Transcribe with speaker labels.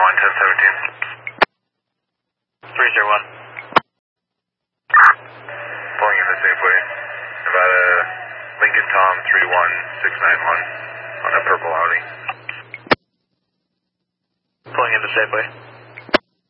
Speaker 1: 301.
Speaker 2: Pulling into Safeway. Nevada, Lincoln Tom 31691 on a purple Audi.
Speaker 1: Pulling into Safeway.